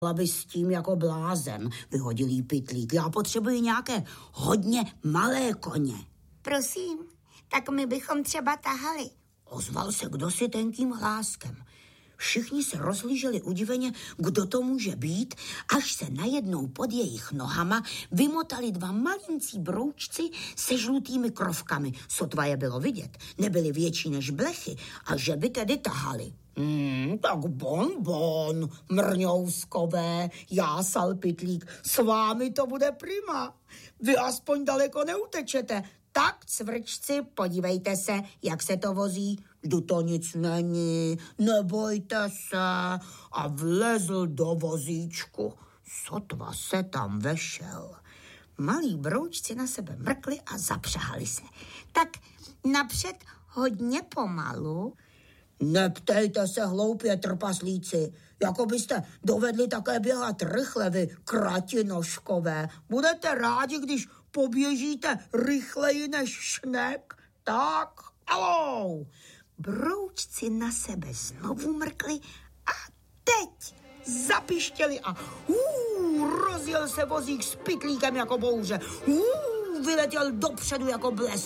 aby s tím jako blázen, vyhodil jí Pytlík. Já potřebuji nějaké hodně malé koně. Prosím, tak my bychom třeba tahali. Ozval se kdosi tenkým hláskem. Všichni se rozhlíželi udiveně, kdo to může být, až se najednou pod jejich nohama vymotali dva malincí broučci se žlutými krovkami. Sotva je bylo vidět, nebyli větší než blechy a že by tedy tahali. Tak bon, mrňouskové, jásal Pytlík, s vámi to bude prima. Vy aspoň daleko neutečete. Tak, cvrčci, podívejte se, jak se to vozí. Vždyť to nic není, nebojte se. A vlezl do vozíčku. Sotva se tam vešel. Malí broučci na sebe mrkli a zapřahali se. Tak napřed hodně pomalu. Neptejte se hloupě, trpaslíci, jako byste dovedli také běhat rychle, vy kratinožkové. Budete rádi, když poběžíte rychleji než šnek? Tak, alou. Broučci na sebe znovu mrkli a teď zapištěli a rozjel se vozík s Pytlíkem jako bouře. Vyletěl dopředu jako blesk.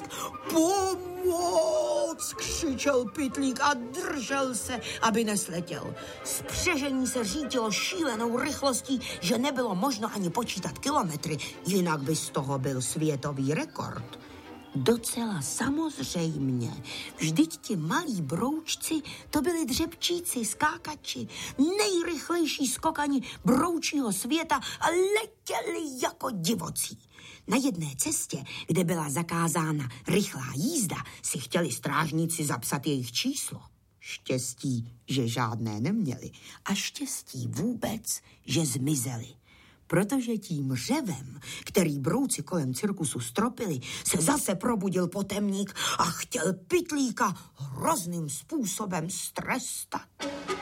Pomoc, křičel Pytlík a držel se, aby nesletěl. Spřežení se řítilo šílenou rychlostí, že nebylo možno ani počítat kilometry, jinak by z toho byl světový rekord. Docela samozřejmě. Vždyť ti malí broučci, to byli dřepčíci, skákači, nejrychlejší skokani broučího světa a letěli jako divocí. Na jedné cestě, kde byla zakázána rychlá jízda, si chtěli strážníci zapsat jejich číslo. Štěstí, že žádné neměli a štěstí vůbec, že zmizeli. Protože tím řevem, který brouci kolem cirkusu stropili, se zase probudil potemník a chtěl Pytlíka hrozným způsobem strestat.